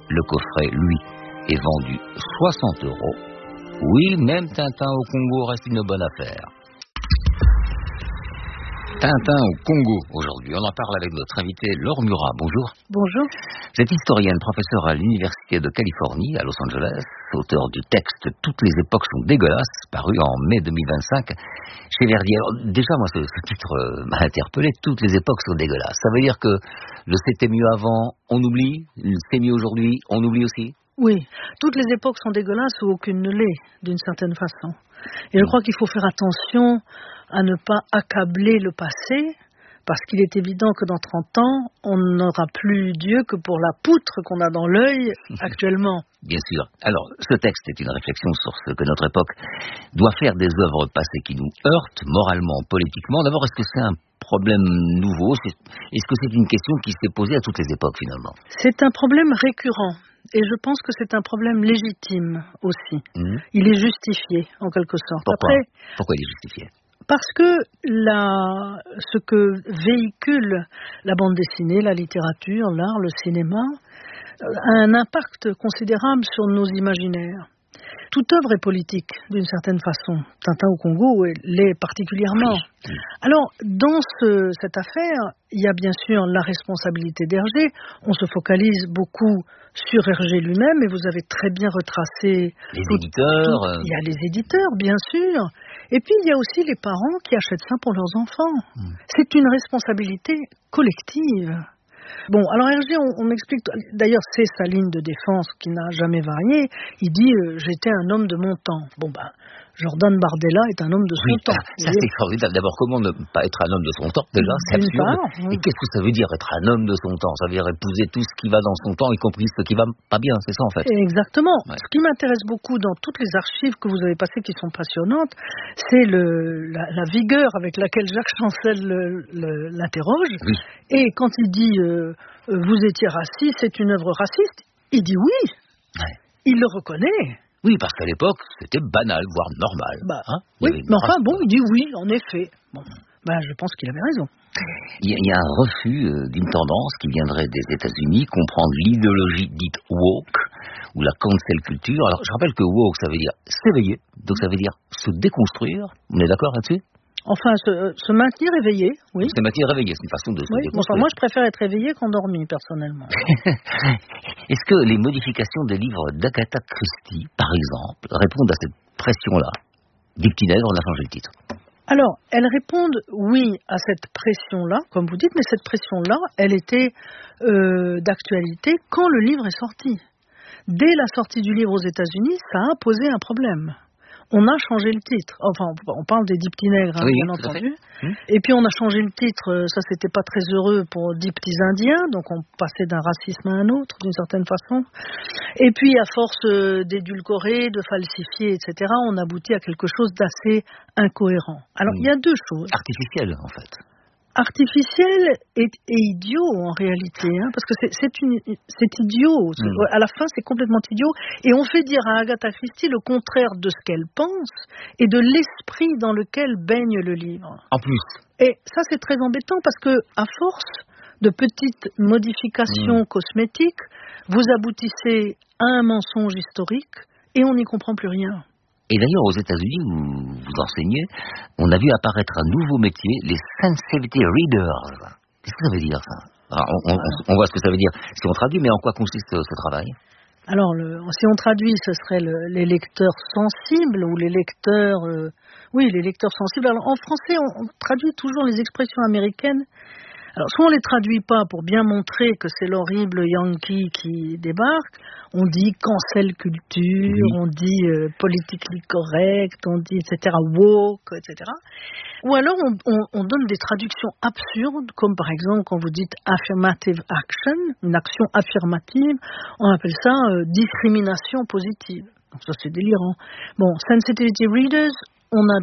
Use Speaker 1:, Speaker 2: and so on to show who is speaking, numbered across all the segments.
Speaker 1: Le coffret, lui, est vendu 60 euros. Oui, même Tintin au Congo reste une bonne affaire. Tintin au Congo, aujourd'hui. On en parle avec notre invité Laure Murat. Bonjour.
Speaker 2: Bonjour.
Speaker 1: Vous êtes historienne, professeure à l'Université de Californie, à Los Angeles, auteur du texte « Toutes les époques sont dégueulasses », paru en mai 2025 chez Verdier. Alors, déjà, moi, ce titre m'a interpellé. « Toutes les époques sont dégueulasses ». Ça veut dire que le « c'était mieux avant », on oublie, le « c'est mieux aujourd'hui », on oublie aussi.
Speaker 2: Oui, toutes les époques sont dégueulasses ou aucune ne l'est, d'une certaine façon. Et je crois qu'il faut faire attention à ne pas accabler le passé, parce qu'il est évident que dans 30 ans, on n'aura plus Dieu que pour la poutre qu'on a dans l'œil actuellement.
Speaker 1: Bien sûr. Alors, ce texte est une réflexion sur ce que notre époque doit faire des œuvres passées qui nous heurtent, moralement, politiquement. D'abord, est-ce que c'est un problème nouveau ? Est-ce que c'est une question qui s'est posée à toutes les époques, finalement ?
Speaker 2: C'est un problème récurrent. Et je pense que c'est un problème légitime aussi. Il est justifié, en quelque sorte.
Speaker 1: Pourquoi il est justifié ?
Speaker 2: Parce que ce que véhicule la bande dessinée, la littérature, l'art, le cinéma, a un impact considérable sur nos imaginaires. Toute œuvre est politique, d'une certaine façon. Tintin au Congo l'est particulièrement. Oui. Alors, dans cette affaire, il y a bien sûr la responsabilité d'Hergé. On se focalise beaucoup sur Hergé lui-même, et vous avez très bien retracé...
Speaker 1: Les éditeurs...
Speaker 2: Il y a les éditeurs, bien sûr. Et puis, il y a aussi les parents qui achètent ça pour leurs enfants. C'est une responsabilité collective. Bon, alors Hergé, on m'explique, d'ailleurs c'est sa ligne de défense qui n'a jamais varié, il dit j'étais un homme de mon temps. Bon ben, Jordan Bardella est un homme de son temps.
Speaker 1: Ça c'est formidable. D'abord, comment ne pas être un homme de son temps déjà, c'est absurde. Et qu'est-ce que ça veut dire être un homme de son temps ? Ça veut dire épouser tout ce qui va dans son temps, y compris ce qui va pas bien, c'est ça en fait.
Speaker 2: Exactement. Ouais. Ce qui m'intéresse beaucoup dans toutes les archives que vous avez passées qui sont passionnantes, c'est la vigueur avec laquelle Jacques Chancel l'interroge. Oui. Et quand il dit vous étiez raciste, c'est une œuvre raciste, il dit oui. Ouais. Il le reconnaît.
Speaker 1: Oui, parce qu'à l'époque, c'était banal, voire normal.
Speaker 2: Oui, mais enfin, bon, il dit oui, en effet. Bon, je pense qu'il avait raison.
Speaker 1: Il y a un refus d'une tendance qui viendrait des États-Unis, comprendre l'idéologie dite woke, ou la cancel culture. Alors, je rappelle que woke, ça veut dire s'éveiller, donc ça veut dire se déconstruire. On est d'accord là-dessus ?
Speaker 2: Enfin, se maintenir éveillé, oui.
Speaker 1: Se maintenir éveillé, c'est une façon de se déconstruire.
Speaker 2: Enfin, moi, je préfère être éveillé qu'endormi, personnellement.
Speaker 1: Est-ce que les modifications des livres d'Agatha Christie, par exemple, répondent à cette pression-là ? Des petits nègres, on a changé le titre.
Speaker 2: Alors, elles répondent, oui, à cette pression-là, comme vous dites, mais cette pression-là, elle était d'actualité quand le livre est sorti. Dès la sortie du livre aux États-Unis, ça a posé un problème. On a changé le titre. Enfin, on parle des 10 petits nègres, oui, bien entendu. Et puis on a changé le titre. Ça, c'était pas très heureux pour 10 petits indiens. Donc on passait d'un racisme à un autre, d'une certaine façon. Et puis à force d'édulcorer, de falsifier, etc., on aboutit à quelque chose d'assez incohérent. Alors il y a deux choses.
Speaker 1: Artificiel, en fait.
Speaker 2: Artificiel et idiot en réalité, parce que c'est idiot. À la fin, c'est complètement idiot. Et on fait dire à Agatha Christie le contraire de ce qu'elle pense et de l'esprit dans lequel baigne le livre.
Speaker 1: En plus.
Speaker 2: Et ça, c'est très embêtant parce que, à force de petites modifications cosmétiques, vous aboutissez à un mensonge historique et on n'y comprend plus rien.
Speaker 1: Et d'ailleurs, aux États-Unis, où vous enseignez, on a vu apparaître un nouveau métier, les sensitivity readers. Qu'est-ce que ça veut dire, ça ? Alors, on voit ce que ça veut dire si on traduit, mais en quoi consiste ce travail ?
Speaker 2: Alors, si on traduit, ce serait les lecteurs sensibles ou les lecteurs... les lecteurs sensibles. Alors, en français, on traduit toujours les expressions américaines. Alors, soit on ne les traduit pas pour bien montrer que c'est l'horrible Yankee qui débarque, on dit cancel culture, on dit politically correct, on dit etc., woke, etc. Ou alors on donne des traductions absurdes, comme par exemple quand vous dites affirmative action, une action affirmative, on appelle ça discrimination positive. Donc ça c'est délirant. Bon, sensitivity readers, on a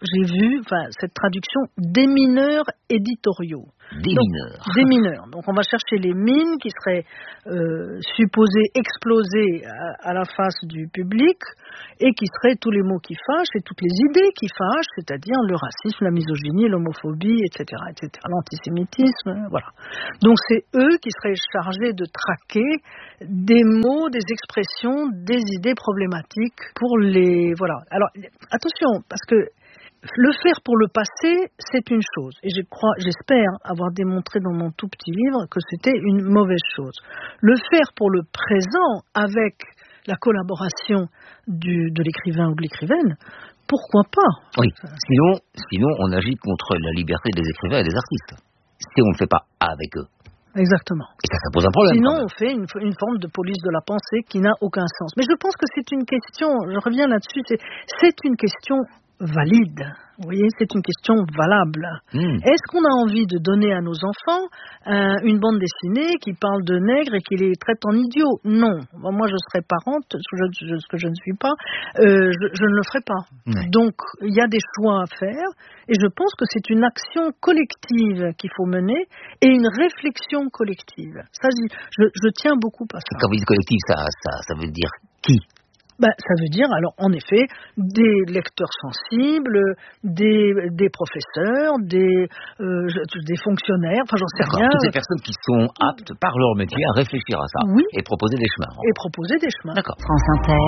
Speaker 2: j'ai vu cette traduction des mineurs éditoriaux. Des mineurs. Donc on va chercher les mines qui seraient supposées exploser à la face du public et qui seraient tous les mots qui fâchent et toutes les idées qui fâchent, c'est-à-dire le racisme, la misogynie, l'homophobie, etc., l'antisémitisme, voilà. Donc c'est eux qui seraient chargés de traquer des mots, des expressions, des idées problématiques pour les... Voilà. Alors attention, parce que le faire pour le passé, c'est une chose. Et j'espère avoir démontré dans mon tout petit livre que c'était une mauvaise chose. Le faire pour le présent, avec la collaboration de l'écrivain ou de l'écrivaine, pourquoi pas ?
Speaker 1: Oui, sinon on agit contre la liberté des écrivains et des artistes. Si on ne le fait pas avec eux.
Speaker 2: Exactement.
Speaker 1: Et ça pose un problème.
Speaker 2: Sinon, on fait une forme de police de la pensée qui n'a aucun sens. Mais je pense que c'est une question, je reviens là-dessus, c'est une question valide. Vous voyez, c'est une question valable. Est-ce qu'on a envie de donner à nos enfants une bande dessinée qui parle de nègres et qui les traite en idiots ? Non. Moi, je serais parente, ce que je ne suis pas, je ne le ferai pas. Donc, il y a des choix à faire et je pense que c'est une action collective qu'il faut mener et une réflexion collective. Ça, je tiens beaucoup à ça.
Speaker 1: Quand vous dites collective, ça veut dire qui ?
Speaker 2: Ça veut dire, alors, en effet, des lecteurs sensibles, des professeurs, des fonctionnaires, j'en sais rien.
Speaker 1: Toutes ces personnes qui sont aptes, par leur métier, à réfléchir à ça.
Speaker 2: Oui.
Speaker 1: Et proposer des chemins.
Speaker 2: Et proposer des chemins.
Speaker 1: D'accord.
Speaker 3: France Inter.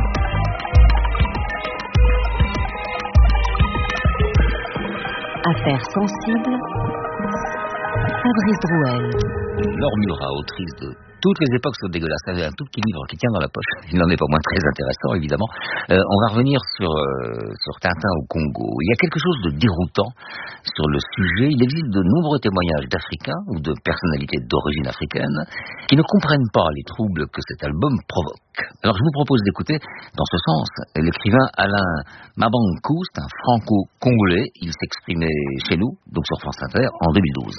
Speaker 3: Affaires sensibles. Fabrice Drouel.
Speaker 1: Laure Murat, autrice de Toutes les époques sont dégueulasses. C'est un tout petit livre qui tient dans la poche. Il n'en est pas moins très intéressant, évidemment. On va revenir sur Tintin au Congo. Il y a quelque chose de déroutant sur le sujet. Il existe de nombreux témoignages d'Africains ou de personnalités d'origine africaine qui ne comprennent pas les troubles que cet album provoque. Alors je vous propose d'écouter, dans ce sens, l'écrivain Alain Mabankou, c'est un franco-congolais. Il s'exprimait chez nous, donc sur France Inter, en 2012.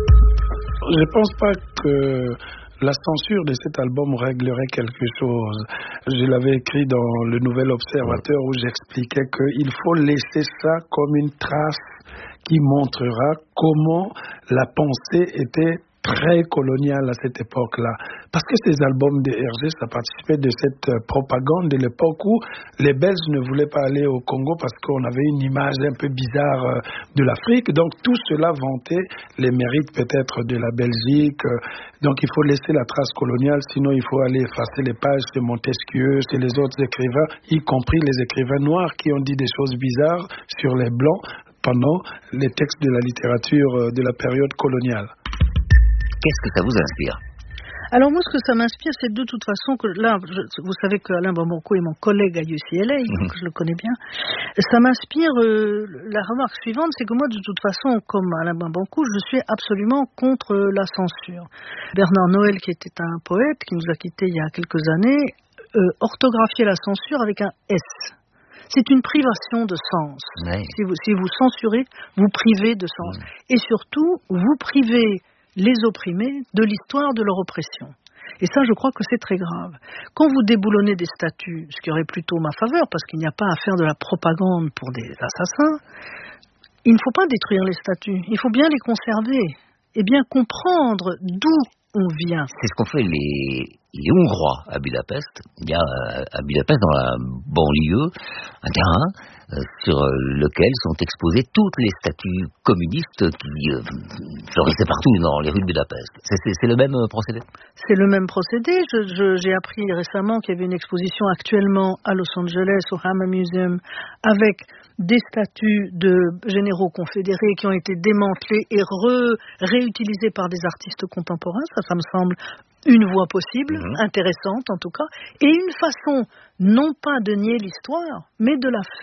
Speaker 4: Je ne pense pas que la censure de cet album réglerait quelque chose. Je l'avais écrit dans le Nouvel Observateur où j'expliquais qu'il faut laisser ça comme une trace qui montrera comment la pensée était très coloniale à cette époque-là. Parce que ces albums de Hergé, ça participait de cette propagande de l'époque où les Belges ne voulaient pas aller au Congo parce qu'on avait une image un peu bizarre de l'Afrique. Donc tout cela vantait les mérites peut-être de la Belgique. Donc il faut laisser la trace coloniale, sinon il faut aller effacer les pages de Montesquieu, chez les autres écrivains, y compris les écrivains noirs qui ont dit des choses bizarres sur les Blancs pendant les textes de la littérature de la période coloniale.
Speaker 1: Qu'est-ce que ça vous inspire ?
Speaker 2: Alors moi, ce que ça m'inspire, c'est de toute façon que là, vous savez que Alain Mabankou est mon collègue à UCLA, donc je le connais bien. Ça m'inspire la remarque suivante, c'est que moi, de toute façon, comme Alain Mabankou, je suis absolument contre la censure. Bernard Noël, qui était un poète, qui nous a quittés il y a quelques années, orthographiait la censure avec un S. C'est une privation de sens. Oui. Si vous censurez, vous privez de sens. Et surtout, vous privez les opprimés de l'histoire de leur oppression. Et ça, je crois que c'est très grave. Quand vous déboulonnez des statues, ce qui aurait plutôt ma faveur, parce qu'il n'y a pas à faire de la propagande pour des assassins, il ne faut pas détruire les statues, il faut bien les conserver et bien comprendre d'où on vient.
Speaker 1: C'est ce qu'ont fait les Hongrois à Budapest. Il y a à Budapest, dans la banlieue, un terrain sur lequel sont exposées toutes les statues communistes qui fleurissaient partout dans les rues de Budapest. C'est le même procédé ?
Speaker 2: C'est le même procédé. J'ai appris récemment qu'il y avait une exposition actuellement à Los Angeles, au Hammer Museum, avec des statues de généraux confédérés qui ont été démantelées et réutilisées par des artistes contemporains. Ça me semble une voie possible, intéressante en tout cas, et une façon non pas de nier l'histoire, mais de la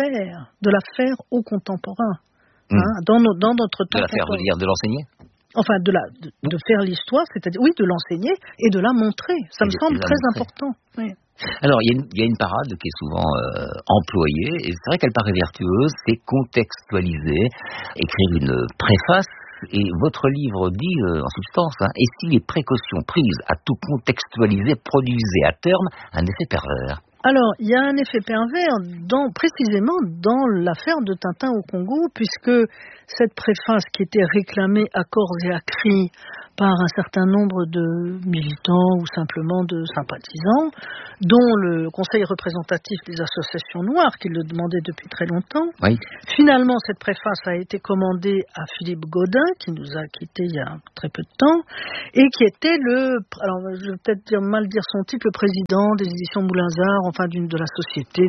Speaker 2: faire aux contemporains, dans notre temps.
Speaker 1: De la faire, vous dire, de l'enseigner ?
Speaker 2: Enfin, de faire l'histoire, c'est-à-dire, oui, de l'enseigner et de la montrer. Ça me semble très important. Oui.
Speaker 1: Alors, il y a une parade qui est souvent employée, et c'est vrai qu'elle paraît vertueuse, c'est contextualiser, écrire une préface. Et votre livre dit, en substance, et si les précautions prises à tout contextualiser produisaient à terme un effet pervers ?
Speaker 2: Alors, il y a un effet pervers précisément dans l'affaire de Tintin au Congo, puisque cette préface qui était réclamée à corps et à cri par un certain nombre de militants ou simplement de sympathisants, dont le Conseil représentatif des associations noires, qui le demandait depuis très longtemps.
Speaker 1: Oui.
Speaker 2: Finalement, cette préface a été commandée à Philippe Gaudin, qui nous a quittés il y a très peu de temps, et qui était alors je vais peut-être mal dire son titre, le président des éditions Boulinsart, enfin de la société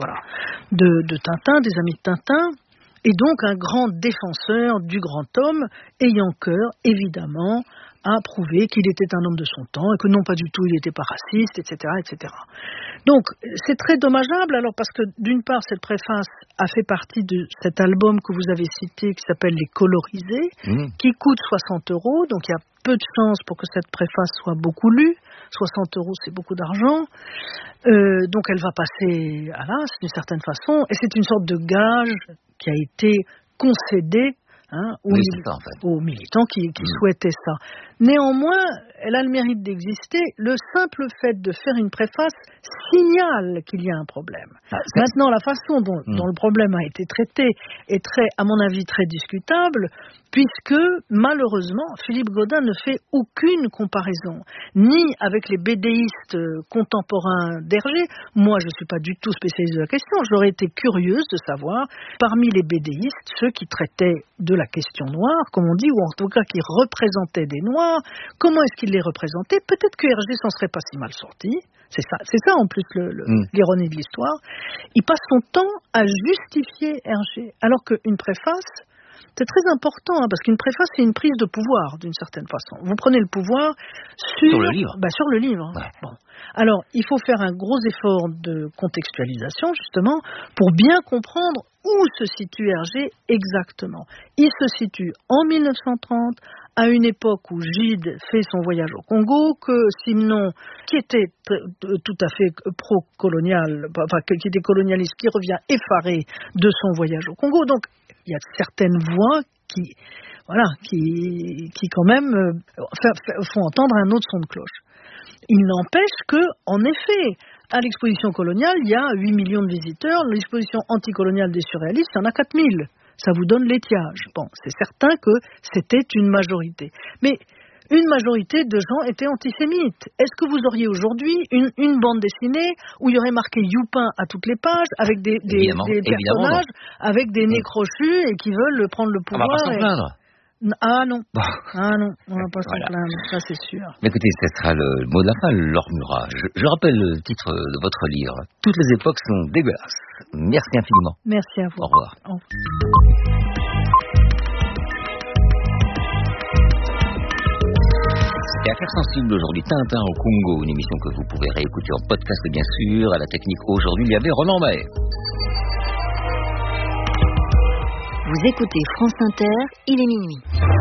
Speaker 2: de Tintin, des amis de Tintin, et donc un grand défenseur du grand homme, ayant cœur, évidemment, à prouver qu'il était un homme de son temps, et que non pas du tout il n'était pas raciste, etc., etc. Donc c'est très dommageable, alors parce que d'une part cette préface a fait partie de cet album que vous avez cité, qui s'appelle Les Colorisés, qui coûte 60 €, donc il y a peu de chances pour que cette préface soit beaucoup lue. 60 € c'est beaucoup d'argent, donc elle va passer à l'as d'une certaine façon, et c'est une sorte de gage qui a été concédé aux militants qui souhaitaient ça. Néanmoins, elle a le mérite d'exister. Le simple fait de faire une préface signale qu'il y a un problème. Maintenant, la façon dont le problème a été traité est à mon avis, très discutable, puisque, malheureusement, Philippe Gaudin ne fait aucune comparaison, ni avec les bédéistes contemporains d'Hergé. Moi, je ne suis pas du tout spécialiste de la question. J'aurais été curieuse de savoir, parmi les bédéistes, ceux qui traitaient de la question noire, comme on dit, ou en tout cas qui représentaient des Noirs, comment est-ce qu'ils les représentaient? Peut-être que Hergé s'en serait pas si mal sorti. C'est ça en plus l'ironie de l'histoire. Il passe son temps à justifier Hergé, alors qu'une préface, c'est très important, parce qu'une préface, c'est une prise de pouvoir, d'une certaine façon. Vous prenez le pouvoir sur le livre. Sur le livre. Ouais. Bon. Alors, il faut faire un gros effort de contextualisation, justement, pour bien comprendre où se situe Hergé exactement. Il se situe en 1930, à une époque où Gide fait son voyage au Congo, que Simenon, qui était tout à fait pro-colonial, qui était colonialiste, qui revient effaré de son voyage au Congo. Donc, il y a certaines voix qui quand même font entendre un autre son de cloche. Il n'empêche que, en effet, à l'exposition coloniale, il y a 8 millions de visiteurs. L'exposition anticoloniale des surréalistes, il y en a 4 000. Ça vous donne l'étiage. Bon, c'est certain que c'était une majorité. Mais une majorité de gens étaient antisémites. Est-ce que vous auriez aujourd'hui une bande dessinée où il y aurait marqué Youpin à toutes les pages, avec des personnages, avec des nez crochus et qui veulent prendre le pouvoir?
Speaker 1: On va pas s'en plaindre.
Speaker 2: Ah non, on va pas s'en plaindre, ça c'est sûr.
Speaker 1: Mais écoutez, ce sera le mot de la fin, Laure Murat. Je rappelle le titre de votre livre. Toutes les époques sont dégueulasses. Merci infiniment.
Speaker 2: Merci à vous.
Speaker 1: Au revoir.
Speaker 2: Au revoir.
Speaker 1: C'était Affaires sensibles aujourd'hui, Tintin au Congo, une émission que vous pouvez réécouter en podcast bien sûr. À la technique aujourd'hui, il y avait Roland Mahé.
Speaker 3: Vous écoutez France Inter, il est minuit.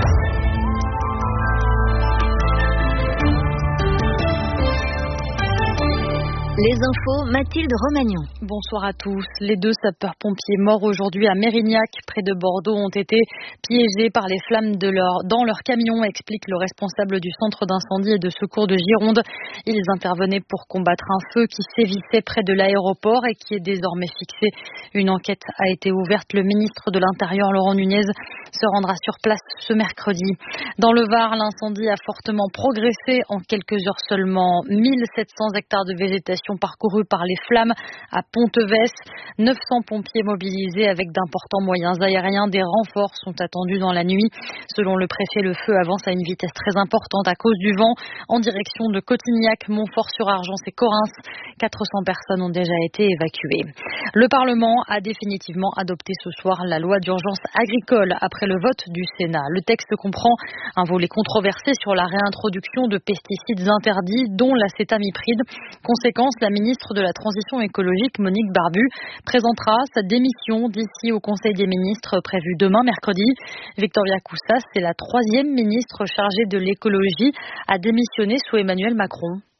Speaker 3: Les infos, Mathilde Romagnon.
Speaker 5: Bonsoir à tous. Les 2 sapeurs-pompiers morts aujourd'hui à Mérignac, près de Bordeaux, ont été piégés par les flammes dans leur camion, explique le responsable du centre d'incendie et de secours de Gironde. Ils intervenaient pour combattre un feu qui sévissait près de l'aéroport et qui est désormais fixé. Une enquête a été ouverte. Le ministre de l'Intérieur, Laurent Nunez, se rendra sur place ce mercredi. Dans le Var, l'incendie a fortement progressé en quelques heures seulement. 1700 hectares de végétation parcourus par les flammes à Pontevès. 900 pompiers mobilisés avec d'importants moyens aériens. Des renforts sont attendus dans la nuit. Selon le préfet, le feu avance à une vitesse très importante à cause du vent en direction de Cotignac, Montfort-sur-Argence et Correns. 400 personnes ont déjà été évacuées. Le Parlement a définitivement adopté ce soir la loi d'urgence agricole après le vote du Sénat. Le texte comprend un volet controversé sur la réintroduction de pesticides interdits, dont l'acétamipride. Conséquence, la ministre de la Transition écologique, Monique Barbu, présentera sa démission d'ici au Conseil des ministres prévu demain, mercredi. Victoria Coussas, c'est la 3e ministre chargée de l'écologie à démissionner sous Emmanuel Macron.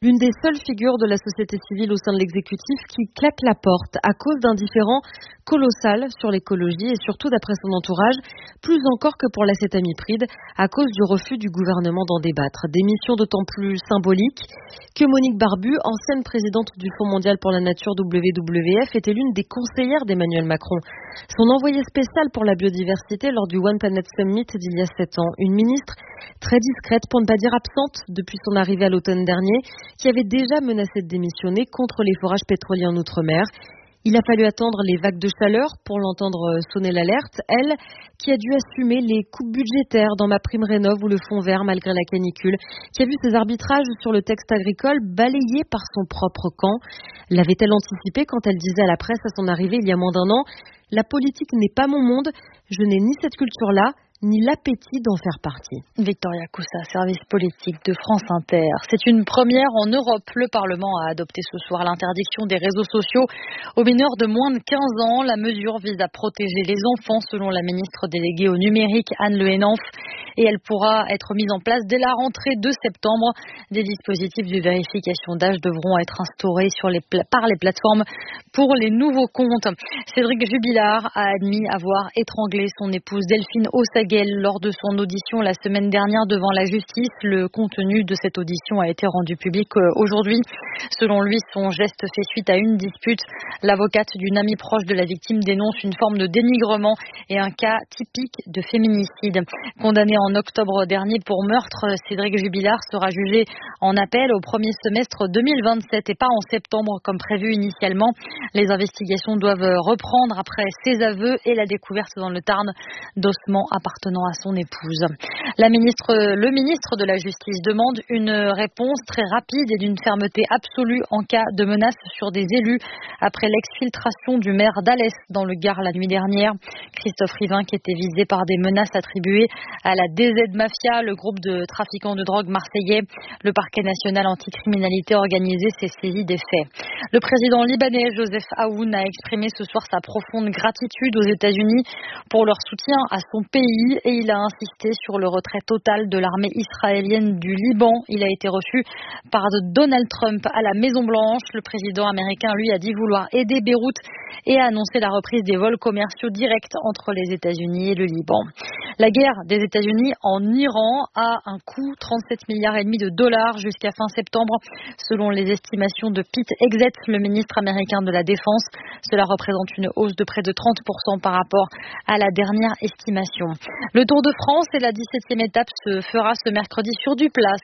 Speaker 6: L'une des seules figures de la société civile au sein de l'exécutif qui claque la porte à cause d'un différend colossal sur l'écologie et surtout d'après son entourage, plus encore que pour l'acétamipride, à cause du refus du gouvernement d'en débattre. Démission d'autant plus symbolique que Monique Barbu, ancienne présidente du Fonds mondial pour la nature WWF, était l'une des conseillères d'Emmanuel Macron. Son envoyé spécial pour la biodiversité lors du One Planet Summit d'il y a 7 ans. Une ministre très discrète, pour ne pas dire absente, depuis son arrivée à l'automne dernier, qui avait déjà menacé de démissionner contre les forages pétroliers en Outre-mer. Il a fallu attendre les vagues de chaleur pour l'entendre sonner l'alerte. Elle, qui a dû assumer les coupes budgétaires dans MaPrimeRénov' ou le Fonds vert malgré la canicule, qui a vu ses arbitrages sur le texte agricole balayés par son propre camp. L'avait-elle anticipé quand elle disait à la presse à son arrivée il y a moins d'1 an « La politique n'est pas mon monde, je n'ai ni cette culture-là, ni l'appétit d'en faire partie ».
Speaker 5: Victoria Coussa, service politique de France Inter. C'est une première en Europe. Le Parlement a adopté ce soir l'interdiction des réseaux sociaux aux mineurs de moins de 15 ans. La mesure vise à protéger les enfants, selon la ministre déléguée au numérique, Anne Le Henanff. Et elle pourra être mise en place dès la rentrée de septembre. Des dispositifs de vérification d'âge devront être instaurés par les plateformes pour les nouveaux comptes. Cédric Jubilard a admis avoir étranglé son épouse Delphine Ossagel lors de son audition la semaine dernière devant la justice. Le contenu de cette audition a été rendu public aujourd'hui. Selon lui, son geste fait suite à une dispute. L'avocate d'une amie proche de la victime dénonce une forme de dénigrement et un cas typique de féminicide. Condamné en octobre dernier pour meurtre, Cédric Jubilard sera jugé en appel au premier semestre 2027 et pas en septembre comme prévu initialement. Les investigations doivent reprendre après ses aveux et la découverte dans le Tarn d'ossements appartenant à son épouse. Le ministre de la Justice demande une réponse très rapide et d'une fermeté absolue en cas de menace sur des élus après l'exfiltration du maire d'Alès dans le Gard la nuit dernière. Christophe Rivin, qui était visé par des menaces attribuées à la DZ Mafia, le groupe de trafiquants de drogue marseillais. Le parquet national anticriminalité organisée s'est saisi des faits. Le président libanais Joseph Aoun a exprimé ce soir sa profonde gratitude aux États-Unis pour leur soutien à son pays et il a insisté sur le retrait total de l'armée israélienne du Liban. Il a été reçu par Donald Trump à la Maison-Blanche. Le président américain, lui, a dit vouloir aider Beyrouth et a annoncé la reprise des vols commerciaux directs entre les États-Unis et le Liban. La guerre des États-Unis en Iran a un coût 37,5 milliards de dollars jusqu'à fin septembre, selon les estimations de Pete Hegseth, le ministre américain de la Défense. Cela représente une hausse de près de 30% par rapport à la dernière estimation. Le Tour de France et la 17e étape se fera ce mercredi sur du plat,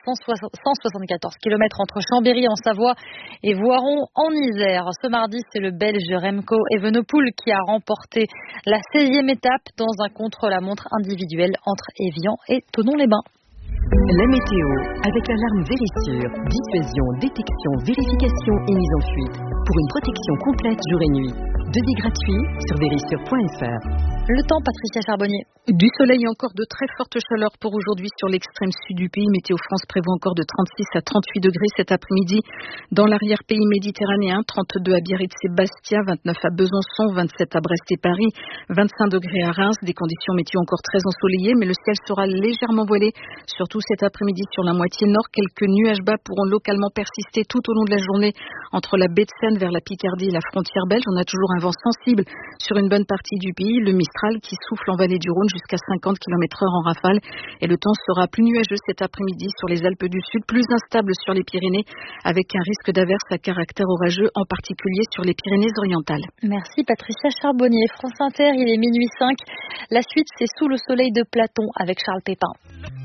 Speaker 5: 174 km entre Chambéry en Savoie et Voiron en Isère. Ce mardi, c'est le Belge Remco Evenepoel qui a remporté la 16e étape dans un contre-la-montre individuel entre Évian et Thonon-les-Bains.
Speaker 3: La météo, avec l'alarme Vérissure, dissuasion, détection, vérification et mise en fuite. Pour une protection complète jour et nuit. Devis gratuit sur vérissure.fr.
Speaker 5: Le temps, Patricia Charbonnier.
Speaker 2: Du soleil et encore de très fortes chaleurs pour aujourd'hui sur l'extrême sud du pays. Météo France prévoit encore de 36 à 38 degrés cet après-midi dans l'arrière-pays méditerranéen. 32 à Biarritz et Bastia, 29 à Besançon, 27 à Brest et Paris, 25 degrés à Reims. Des conditions météo encore très ensoleillées, mais le ciel sera légèrement voilé, surtout cet après-midi sur la moitié nord. Quelques nuages bas pourront localement persister tout au long de la journée entre la baie de Seine vers la Picardie et la frontière belge. On a toujours un vent sensible sur une bonne partie du pays, le Mistral qui souffle en vallée du Rhône jusqu'à 50 km/h en rafale. Et le temps sera plus nuageux cet après-midi sur les Alpes du Sud, plus instable sur les Pyrénées, avec un risque d'averse à caractère orageux, en particulier sur les Pyrénées-Orientales.
Speaker 5: Merci Patricia Charbonnier. France Inter, il est minuit 5. La suite, c'est Sous le soleil de Platon avec Charles Pépin.